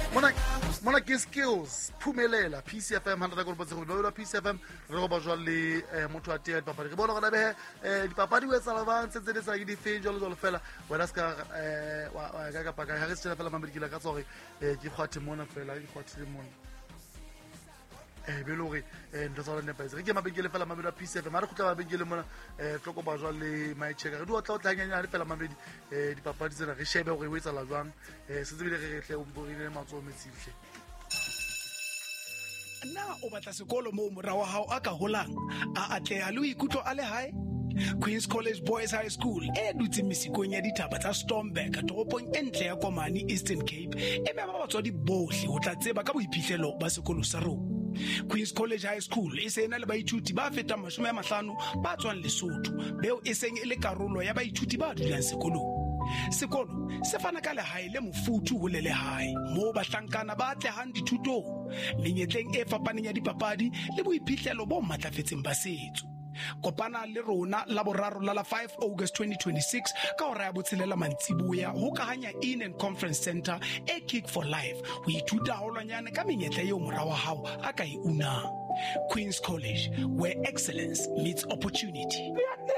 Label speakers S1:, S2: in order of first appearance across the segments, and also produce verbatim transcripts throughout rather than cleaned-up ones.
S1: Mona mona ke skills phumelela P C F M one hundred go botse go bela P C F M re go ba jwa le motho a tea dipapadi re bona gona be dipapadi we tsala ba ntse tse tsa di fe jalo jalo fela wena ska wa ga ka paka ha re tsela fela mamedikila ka tsore ke khwathe mona fela ke khwathe mona eh be lore ndo tsala ne paise re ke mabengele fela mamedi a P C F M mara khutla mabengele mona tloko ba jwa le my checker re di o tla o tlanyanya fela mamedi dipapadi tsena re shebe gore we tsala jwang se tsebile re tle o mborile matso metsile
S2: na o batla sekolo mo mora wa hao a ka holang a atleha le o ikutlo a le hae Queen's College Boys High School e dutse mesikong ya ditaba tsa Stormberg toropong e ntle ya Komani Eastern Cape e be ba batswadi bohle o tla tseba ka boiphihlelo ba sekolo sa rona. Queen's College High School e se ena le baithuti ba fetang mashome a mahlano ba tswang Lesotho beo e seng e le karolo ya baithuti ba dulang sekolong. Sekolo se fana ka lehae le mofuthu ho le lehae moo bahlankana ba atlehang dithutong menyetleng e fapaneng ya dipapadi le boiphihlelo bo matlafetseng ba setso. Kopana le rona la boraro la la five August twenty twenty-six ka hora ya botshelela mantsibuya ho kahanya in and conference center e Kick for Life ho ithuta holwanyane ka menyetla eo mora wa hao a ka e una. Queen's College, where excellence meets opportunity.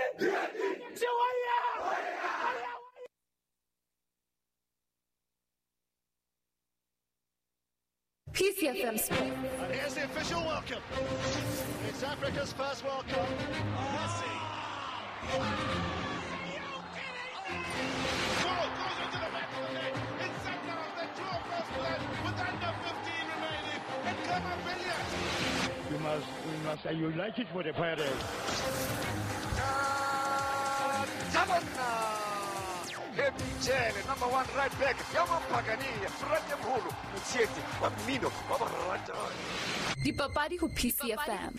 S3: P C F M.
S4: And here's the official welcome. It's Africa's first World Cup. Messi. Goal goes into the back of the net. It's set down the two of us with under fifteen remaining. And Clement Villiers.
S5: You must, you must, you like it for the Pirates.
S4: Uh, Tabanna. Ebijele number one right back Yamapagania Frate Mhulu Mtsieti Wamino Wabarata
S3: Dipapadi ho P C F M.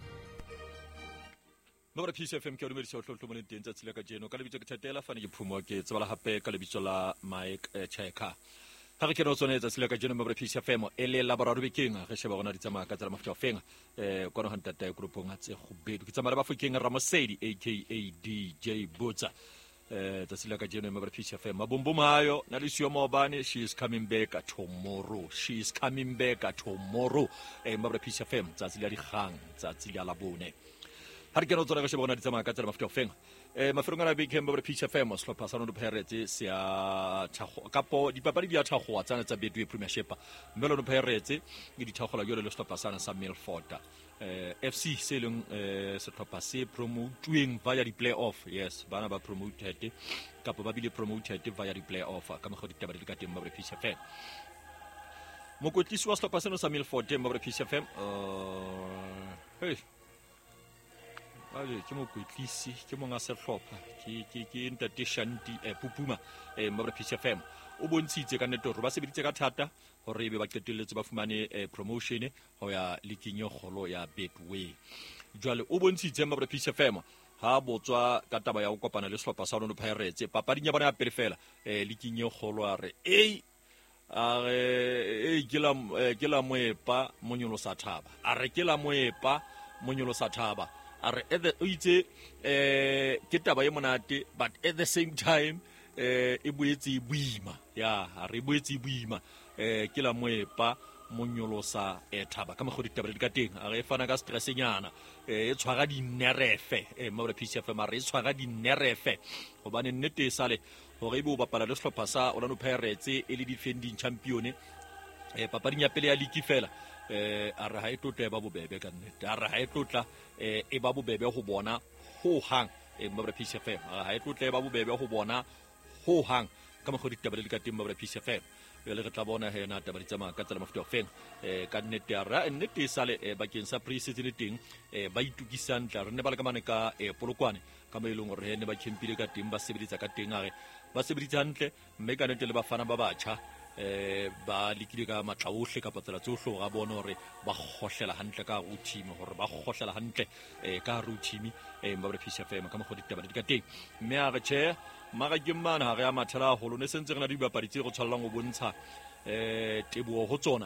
S6: Mabara P C F M ke o dumedisa o tlotlo mone teng tsa tsela ka jeno ka lebitso ke Thatela fane ke phumo ke tsebala hape ka lebitso la Mike Checker ha re ke no tsone tsa tsela ka jeno Mabara P C F M e le laboratory bekeng re sheba gona di tsamaya ka tsela mafuta ofenga eh kono hanta ta groupong a tse go bedu ke tsamaya ba Fokeng Ramosedi aka D J Butsa eh tsela ka jeno Mabara P C F M mabombo mayo na le sio mobane she is coming back tomorrow she is coming back tomorrow eh Mabara P C F M tsatsi la di gang tsatsi la labone ha re ke no tsona ga sheba gona di tsamaya ka tsela mafuta ofenga eh maferong a big Mabara P C F M slopha sa no Pirates se a thago kapo dipapadi di a thago tsana tsa Betway Premiership mmelo no Pirates e di thagola yole le slopha sana sa Milford eh F C se leng eh se tlhopha se promoting via di playoff yes bana ba promoted kapo ba bile promoted via di playoff ka mo go ditaba di ka teng Mabara P C F M mo kotlisi wa slopha seno sa Milford Mabara P C F M uh hey ale ke mo kotlisi ke mo nga se tlhopha ke ke ke ntate Shanti e Pupuma e Mabara P C F M o bontshitse ka netoro ba sebeditse ka thata hore be ba qetelletse ba fumane promotion ho ya likinyo golo ya Betway jwale o bontshitse Mabara P C F M ha botswa ka taba ya go kopana le slopha sa Orlando Pirates papadi nya bana ya perifela eh likinyo golo a re ei a re e ke la ke la moepa monyolo sa thaba a re ke la moepa monyolo sa thaba a re o itse eh ke taba e monate but at the same time eh e boetse buima ya re boetse buima eh ke la moepa monyolosa e thaba ka mogodi taba di ka teng a re fana ka stress nyana e tshwara di nerefe e Mabara P C F M re e tshwara di nerefe gobane nnete e sale gore e bo bapala le slopha sa Orlando Pirates e le defending champion e papadi ya pele ya league fela eh a re ha e tlotla ba bobebe ka nnete a re ha e tlotla e ba bobebe go bona ho hang e Mabara P C F M ha e tlotla ba bobebe go bona ho hang ka mogodi taba di ka teng Mabara P C F M le re tla bona he na taba di tsama ka tsela mafuta ofeng eh ka nnete ya ra nnete sale e bakeng sa pre-season le teng e ba itukisang tla re ne ba le ka mane ka e polokwane ka maelong re ne ba kempile ka teng ba sebeditsa ka teng are ba sebeditsa hantle mme ka nnete le ba fana ba batjha eh ba likile ka matlaohle ka patsela tsohle ga bona hore ba khohlela hantle ka ru team hore ba khohlela hantle eh ka ru team eh Mabara P C F M ka mo godi taba di ka teng mme a re che maga ke mana ha re ya mathela holo ne sentse rena di bapadi tse go tshwallang go bontsha eh tebo ho tsona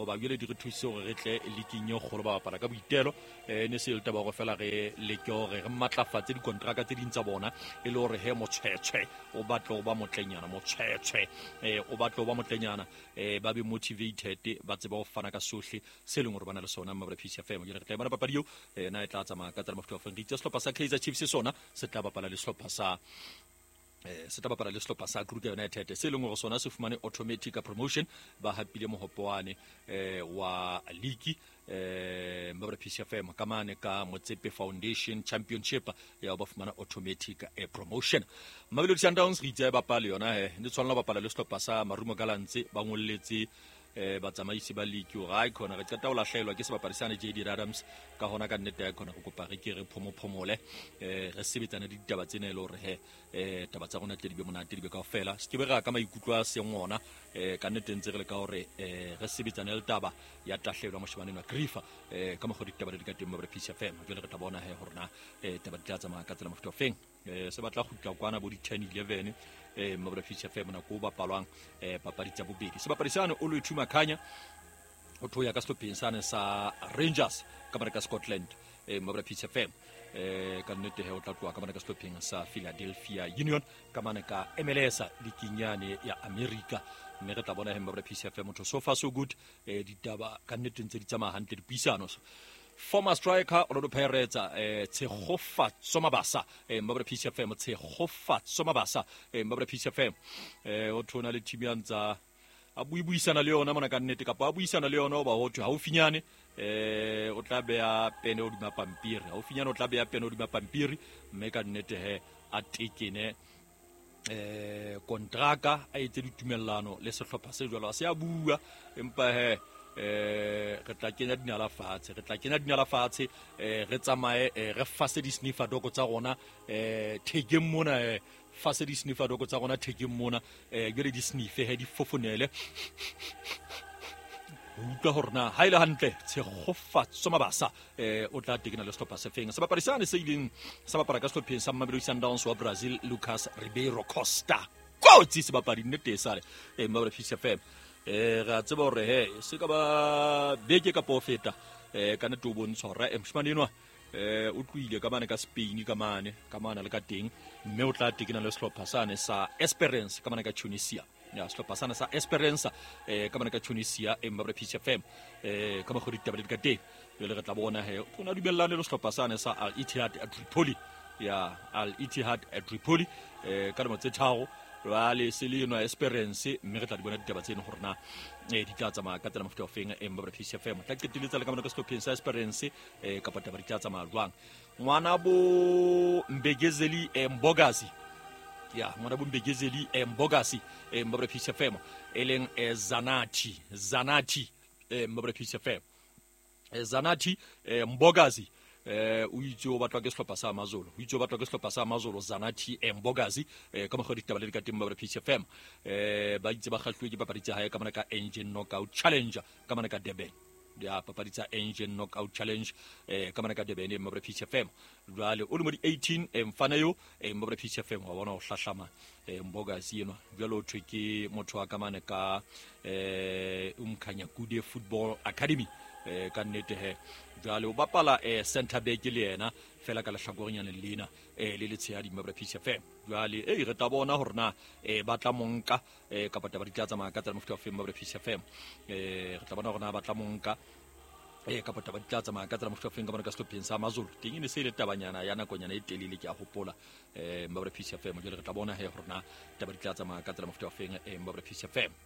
S6: go ba jele di re thuse gore re tle leaking ye kgolo ba bapala ka boitelo eh ne se le taba go fela re le ke gore re matlafatse di kontraka tse dintsa bona e le gore he motshwetshwe o batla go ba motlenyana motshwetshwe eh o batla go ba motlenyana eh ba be motivated ba tseba go fana ka sohle se leng gore bana le sona ma P C F M. Ke re tla bona papadi yo eh na e tla tsama ka tsela mofuta wa feng. Ditse slopha sa Kaizer Chiefs sona se tla bapala le slopha sa eh se tla bapala le slopha sa Kruger United se leng gore sona se fumane automatic promotion ba hapile mohopoane eh wa league eh mbabra P C F M ka mane ka Motsepe Foundation Championship ya ba fumana automatic eh, promotion. Mamelodi Sundowns re itse ba pala yona he ne tshwana ba pala le slopha sa Marumo Gallants ba ngolletse eh ba tsamaisi ba league o ga ikona re tla o lahlelwa ke sebaparisane J D Adams ka hona ka nnete ya khona go kopa re ke re phomo phomole eh re sebetsana di ditaba tsene le hore he eh taba tsa rona tle di be monate di be ka ofela se ke be ga ka maikutlo a se ngona eh ka nnete ntse re le ka hore eh re sebetsana le taba ya tahlelwa mo shebane na grifa eh ka mo go ditaba di ka teng mo P C F M jole re tla bona he horna eh taba di tla tsama ka tsela mo fetofeng eh se batla go tla kwana bo di ten eleven eh mo P C F M na go ba palwang eh papadi tsa bobedi se baparisane o lo ithuma khanya o thoya ka slopheng sane sa Rangers ka mara ka Scotland eh mo P C F M eh ka nnete he o tla tloa ka mara ka slopheng sa Philadelphia Union ka mane ka M L S dikinyane ya America mme re tla bona he mo P C F M motho so far so good eh ditaba ka nnete ntse di tsama hantle dipuisano former striker o lo Pirates eh Tshegofatso Mabasa eh mo P C F M Tshegofatso Mabasa eh mo P C F M eh o thona le team ya ntsa a buibuisana le yona mona ka nnete ka pa buisana le yona ba ho thwa ha o finyane eh o tla be ya pene o di mapampiri ha o finyane o tla be ya pene o di mapampiri mme ka nnete he a tekene eh kontraka a etse ditumellano le sehlopha se jwalo se a bua empa he eh re tla kenya dinala fatshe re tla kenya dinala fatshe eh re tsamae re fase di sniffer dog tsa rona eh thegeng mona eh fase di sniffer dog tsa rona thegeng mona eh gele di sniffe he di fofonele utlwa horna ha ile hantle Tshegofatso Mabasa eh o tla tekena le stopper se feng se baparisane se ileng sa bapara ka stopeng sa Mamelodi Sundowns wa Brazil Lucas Ribeiro Costa kotsi se bapadi nnete sale eh mo P C F M eh ga tseba hore he se ka ba beke ka profeta eh kana to bontshora e mshmanenwa eh o tluile ka mane ka Spain ka mane ka mana le ka teng mme o tla tekena le slopha sane sa Esperance ka mane ka Tunisia ya slopha sane sa Esperance eh ka mane ka Tunisia e mo P C F M eh ka mo go ditaba di ka teng le re tla bona he o na dumellane le slopha sane sa Al Ittihad at Tripoli ya Al Ittihad at Tripoli eh ka mo tse tharo Rale Selino Esperance mme re tla di bona ditaba tseno horna eh di tla tsama ka tsela mofuta ofeng e mo P C F M tla keteletsa le ka mona ka stopeng sa Esperance eh ka pataba di tla tsama jwang ngwana bo Mbegezeli e Mbogazi ya ngwana bo Mbegezeli e Mbogazi e mo P C F M eleng e Zanati Zanati e mo P C F M e Zanati e Mbogazi eh o itse o batla ke sehlopha sa Amazulu o itse o batla ke sehlopha sa Amazulu Zanati Mbogazi eh ka mogodi ditaba le ka teng mo P C F M eh ba itse ba kgahlwe ke papadi tsa hae ka mona ka Engine Knockout Challenge ka mona ka Durban ya papadi tsa Engine Knockout Challenge eh ka mona ka Durban mo P C F M jwale o le mo di eighteen e mfana yo e mo P C F M wa bona o hlahlama eh Mbogazi eno jwale o thwe ke motho wa ka mane ka eh umkhanya Kude Football Academy eh ka nnete he jwale o bapala eh center back le yena fela ka lehlakornyane lena eh le letshehadi mo P C F M jwale eh re tla bona hore na eh ba tla monka eh ka pataba di tla tsama ka tsela mofuta wa fem mo P C F M eh re tla bona hore na ba tla monka eh ka pataba di tla tsama ka tsela mofuta wa fem ka bona ka stopeng sa Amazulu teng ne se le tabanyana ya nakonyana e telele ke a hopola eh mo P C F M jwale re tla bona he hore na taba di tla tsama ka tsela mofuta wa fem eh mo P C F M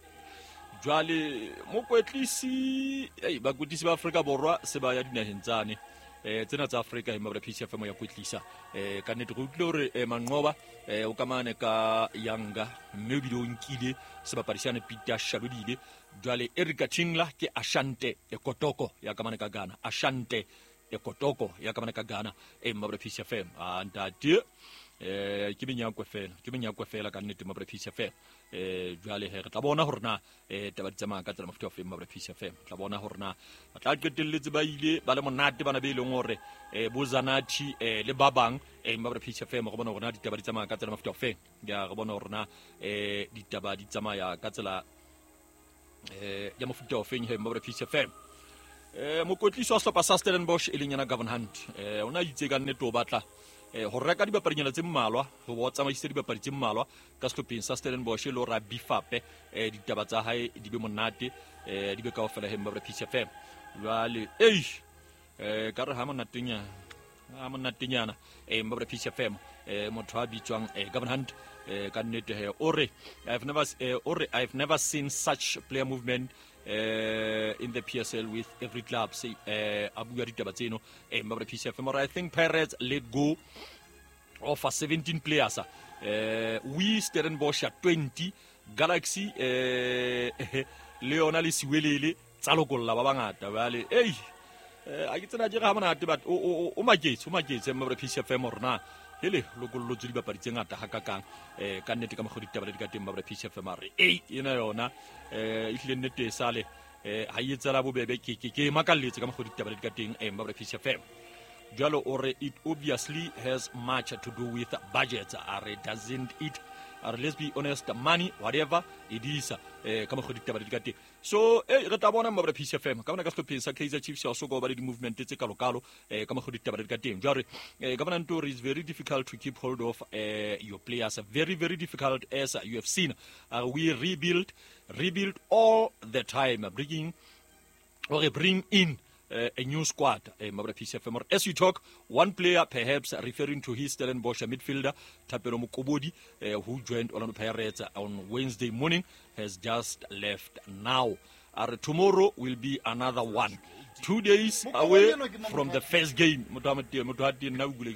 S6: jwale mo kwetlisi ei ba kwetlisi ba Afrika Borwa se ba ya dinaheng tsane eh tsena tsa Afrika e mo P C F M ya kwetlisa eh ka nnete go utlwe hore eh, Manqoba eh o kamane ka Yanga mme bile o nkile se bapadisane Peter Shalodile jwale Erika Tingla ke Ashante e Kotoko ya kamane ka Ghana Ashante e Kotoko ya kamane ka Ghana e mo P C F M anta tie eh ke menyakwe fela ke menyakwe fela ka nnete mo P C F M eh jwale he re tla bona hore na eh taba di tsamaya ka tsela mofuta wa fem mo P C F M tla bona hore na ba tla qetelletse ba ile ba le monate bana be ileng hore eh Bozanati eh le ba bang eh mo P C F M go bona hore na ditaba di tsamaya ka tsela mofuta wa fem ya go bona hore na eh ditaba di tsamaya ka tsela eh ya mofuta ofeng he mabra P C F M eh mokotliso wa sehlopha sa Stellenbosch e leng yana Gavin Hunt eh ona itse ka nnete o batla eh ho reka dibapadinyana tse mmalwa ho bo tsamaisa dibapadi tse mmalwa ka sehlopheng sa Stellenbosch le ra bifape eh ditaba tsa hae di be monate eh di be kaofela he mabra P C F M jwale eh eh ka re ha monatenya ha monatenyana eh mabra P C F M eh motho a bitswang eh Gavin Hunt eh ka nnete he ore I've never uh, ore I've never seen such player movement uh, in the P S L with every club say uh abuya ditaba tseno eh mabra P C F M. I think Pirates let go of uh, seventeen players uh, we Stellenbosch at twenty Galaxy eh Leona le siwelele tsalokolla ba bangata bale eh a ke tsena jega ha monate but o o maketse o maketse mabra P C F M rona hele lokollo tse di bapadi tse ngata ha kakang eh ka nnete ka mogodi tabela di ka teng mabra P C F M re eh ena yona eh e hlile nnete sale eh ha itsela bobebe ke ke ke makalletse ka mogodi tabela di ka teng eh mabra P C F M jalo ore it obviously has much to do with budgets are doesn't it are let's be honest money whatever it is eh ka mogodi tabela di ka teng so eh re tla bona mabra P C F M ka bona ka hlopheng sa Kaizer Chiefs ya so go ba di movement tse kalo kalo eh ka mogodi tabela di ka teng jare eh governor Ntori is very difficult to keep hold of uh, your players very very difficult as uh, you have seen uh, we rebuild rebuild all the time bringing or bring in Uh, a new squad uh, mabra P C F M. As you talk, one player perhaps referring to his Stellenbosch midfielder Thapelo Mokobodi uh, who joined Orlando Pirates on Wednesday morning has just left now. Uh, tomorrow will be another one. Two days away from the first game. Thapelo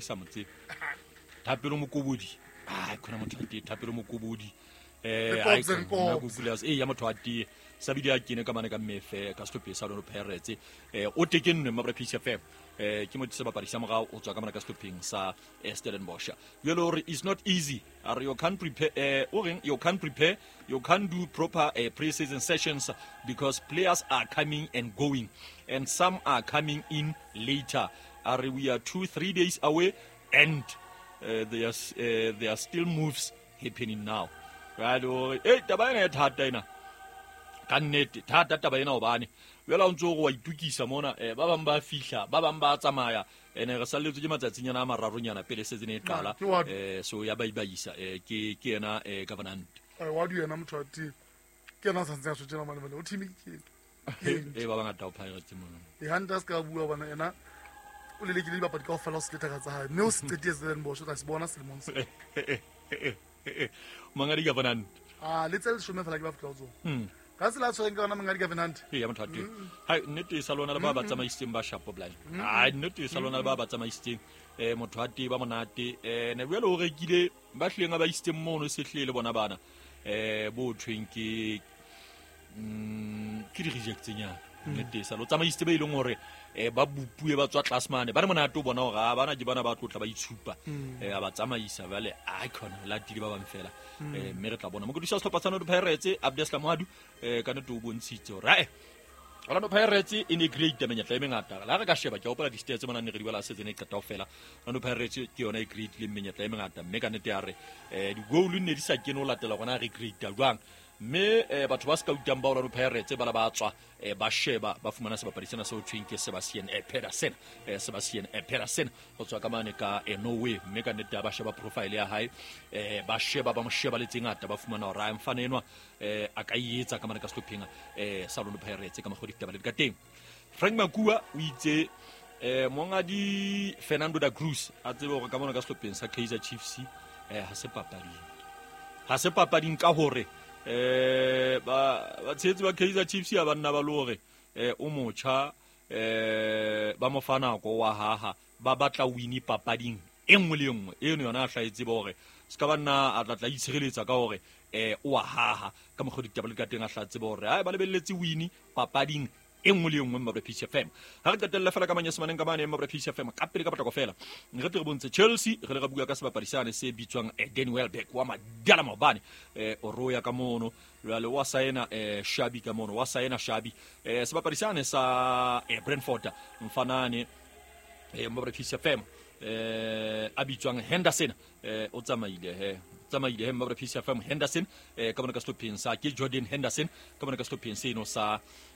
S6: Mokobodi. Ah, kuna motho Thapelo Mokobodi. Eh, I eh ya motho ati sabidi a kene ka mane ka mefe ka stopie sa Orlando Pirates eh o tekenne mabra P C F M eh ke motho se bapadi sa morao o tswa ka mane ka stoping sa Stellenbosch. Well, it's not easy. Are you can prepare eh o reng you can prepare you can do proper uh, pre-season sessions because players are coming and going and some are coming in later. Are we are two three days away and uh, there's uh, there are still moves happening now. Right? Eh taba ena e thata ena ka nnete thata taba ena o bane wela o ntso go wa itukisa mona eh ba bang ba fihla ba bang ba tsamaya ene re salletse ke matsatsinyana a mararonyana pele se tsene e qala eh so ya ba ibaisa eh ke ke ena eh government
S1: ai wa di ena motho ati ke na santse a tsena mane mane o thimi ke
S6: eh ba bangata o Pirates mona
S1: e Hunters ka bua bana ena o le lekile ba padi ka ofela o se letaka tsa ha ne o se tsetetse Stellenbosch o tla se bona selemong se
S6: mangadi government
S1: ah let's show me fela ke ba fitla o tso hm ka se la tshweng ka ona mangadi government
S6: e ya motho ati hai nnete sa lona le ba ba tsamaisitseng ba shapo blind ah nnete sa lona le ba ba tsamaisitseng eh motho ati ba monate eh ne bua le o rekile ba hleng ba isitseng mono se hlele bona bana eh bo tweng ke mm ke di rejectsenya nnete sa lo tsamaisitse ba ileng hore eh ba bupue ba tswa classmane ba re mona to bona ga bana di bana ba tlotla ba itshupa eh ba tsamaisa bale icon la di ba bang fela eh me re tla bona mo go di sa sehlopha tsano di Pirates Abdes Kamadu eh kana to bontshitse ra eh Orlando Pirates in a great menyetla e mengata la re ka sheba ke opela di stats mona ne re di bala se tsene ka taofela Orlando Pirates ke yona e great le menyetla e mengata me ka nete ya re eh di goal ne di sa kene o latela gona re great jwang me eh batho ba ska utang ba Orlando Pirates ba la ba tswa eh ba sheba ba fumana se bapadi sena se o tweng ke Sebastian eh Pedersen eh Sebastian eh Pedersen o tswa ka mane ka eh Norway me ka nete ba sheba profile ya hae eh ba sheba ba mo sheba le tsengata ba fumana Ryan Fanenwa eh a ka yetsa ka mane ka stopinga eh sa Orlando Pirates ka mogodi taba le ka teng. Frank Makua o itse eh monga di Fernando da Cruz a tsebe go ka mona ka stopeng sa Kaizer Chiefs eh ha se papadi ha se papadi ka hore eh ba ba tsetsi ba Kaizer Chiefs ya banna ba lore eh o mocha eh ba mo fana go wa haha ba batla wini papading engwe le engwe e no yona a hlaetse bore ska banna a tla itshireletsa ka hore eh o wa haha ka mogodi tabele ka teng a hlatse bore ai ba lebelletse wini papading engwe le engwe mabra P C F M ha re tatella fela ka manya semaneng ka mane mabra P C F M ka pele ka batla go fela re tle re bontse Chelsea re le ga bua ka sebapadisane se bitswang Danny Welbeck wa madala mabane eh o roya ka mono le wa saena eh Shabi ka mono wa saena Shabi eh sebapadisane sa eh Brentford mfanane eh mabra P C F M eh abitswang Henderson eh o tsamaile he tsamaile he mabra P C F M Henderson eh ka bona ka stopping sa ke Jordan Henderson ka bona ka stopping seno sa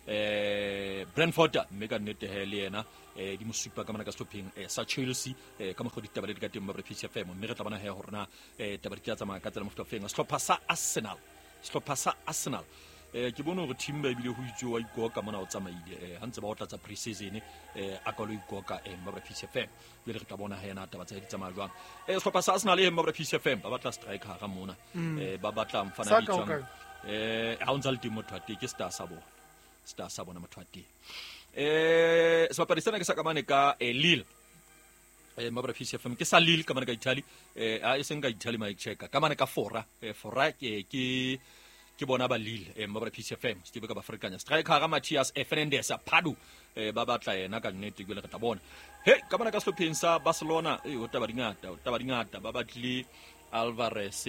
S6: eh Brentford mme ka nnete he le yena eh di mosupa ka bona ka stopping eh sa Chelsea eh ka mo go ditabale ka teng mabra P C F M mme re tla bona he horna eh tabadi ke tsamaya ka tsela mofuta feng stopper sa Arsenal stopper sa Arsenal eh ke bona gore team ba bile ho itse wa ikoka mona o tsamaile eh hantse ba o tlatsa pre-season eh a ka lo ikoka eh mabra P C F M le re tla bona he na taba tsa di tsamaya jwang eh stopper sa Arsenal e mabra P C F M ba batla striker ga mona eh ba batla mfana di tsang eh ha ontsa le timo thwati ke star sa bona star sa bona mathwati eh se bapadi sena ke sa kamane ka eh, Lille eh mabra P C F M ke sa Lille kamane ka Italy eh a iseng ka Italy ma checker kamane ka Fora eh Fora ke ke ke bona ba Lille eh mabra P C F M se ka ba Afrikanya striker ga Matthias eh, Fernandes a Padu eh ba batla yena ka nnete ke le ka bona he kamane ka slopheng sa Barcelona eh o taba dingata o taba dingata ba batli Alvarez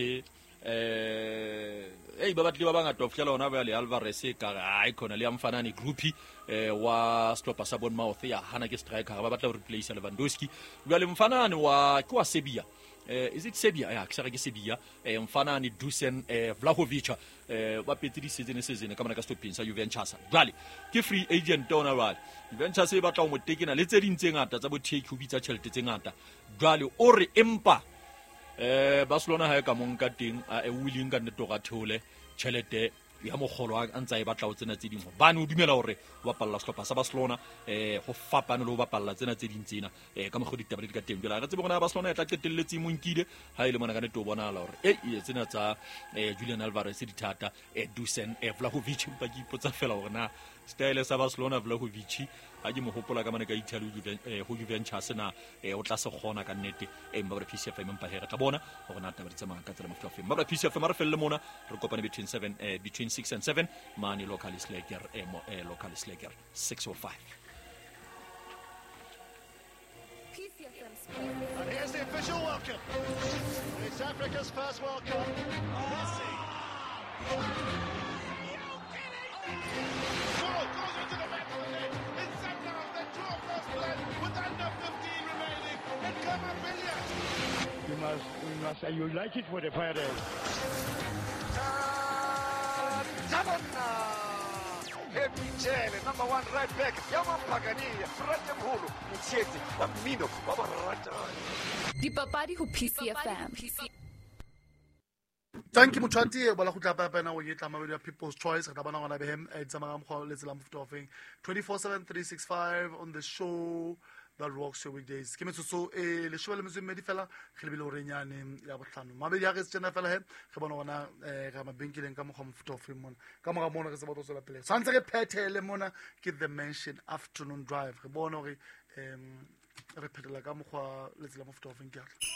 S6: eh eh ba batli ba bangata o fela ona ba le Alvarez ka ai khona le amfanani groupi eh wa stopper sa Bournemouth ya hana ke striker ba batla replace Lewandowski ba le mfanani wa kwa Serbia eh is it Serbia ya ke ke Serbia eh mfanani Dusan eh Vlahovic eh ba petri season season ka mana ka stopping sa Juventus jwale ke free agent ona ba Juventus e batla mo tekena le tse dintse ngata tsa bo take ubi tsa chelete tse ngata jwale o re empa eh Barcelona ha e ka monka teng a e willing ka neto ga thole chelete ya mogolo a ntsa e batla o tsena tse dingwe bane o dumela hore wa palla stopper sa Barcelona eh go fapana le ba palla tsena tse dintsena eh ka mo go ditabele ka teng bela ga tse bona Barcelona e tla qetelletse mo nkile ha ile mona ka neto bona la hore eh e tsena tsa eh Julian Alvarez di thata eh Dusan eh Vlahovic ba di potsa fela hore na style sa Barcelona Vlahovic a di mo hopola ka mana ka Italy eh ho Juventus na eh o tla se gona ka nnete eh mabra P C F M mpa hera tla bona hore na taba tsa ka tsela mofuta feng mabra P C F M re felle mona re kopane between seven eh between six and seven mani local slager eh mo eh local slager six oh five.
S3: P C F M.
S4: And here's the official welcome. It's Africa's first World Cup. Messi. Goal goes into the back of the net. It's set now. They draw first blood with under fifteen remaining. And Camavinga.
S5: You must, you must, uh, you like it for the Pirates.
S7: Tabanna Epicele, number one right back, Yaman Pagania, Frate Mulu, Mcheti, Amino, Babarata.
S3: Dipapadi ho P C F M.
S1: Thank you Muchati bala go tla pa pena o yetla mabedi ya People's Choice ga bana gona behem e tsamanga mo le tsela mofuta ofeng twenty-four seven three sixty-five on the show that rocks your weekdays ke metsotso e le shobele metse medi fela ge le bile o renyane ya botlhano mabedi ya ge tsena fela he ge bona gona eh ga mabenkeleng ka mo ga mofuta ofeng mona ka mo ga mona ke se batlo sola pele santse ke phethele mona ke the Mansion Afternoon Drive ge bona gore em re phethela ka mo ga le tsela mofuta ofeng ke ya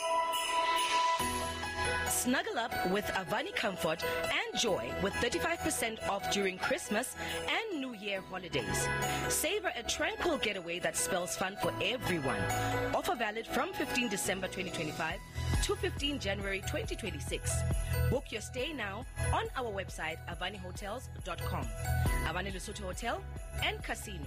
S8: Snuggle up with Avani Comfort and Joy with thirty-five percent off during Christmas and New Year holidays. Savor a tranquil getaway that spells fun for everyone. Offer valid from fifteenth December twenty twenty-five to fifteenth January twenty twenty-six. Book your stay now on our website avani hotels dot com. Avani Lesotho Hotel and Casino.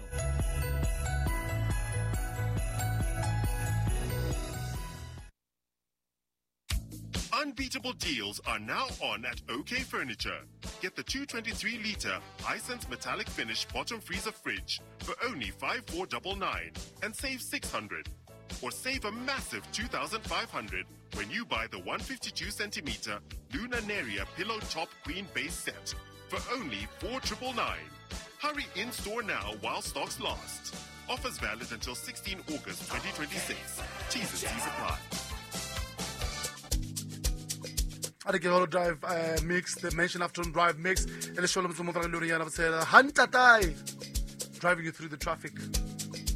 S9: Unbeatable deals are now on at OK Furniture. Get the two twenty-three litre Hisense metallic finish bottom freezer fridge for only five four nine nine and save six hundred. Or save a massive two thousand five hundred when you buy the one fifty-two centimetre Luna Neria pillow top queen base set for only four nine nine nine. Hurry in store now while stocks last. Offers valid until sixteenth August twenty twenty-six. T's and C's apply.
S1: At the Drive uh, mix, the Mansion Afternoon Drive mix, and the show them some of the Hunter driving you through the traffic.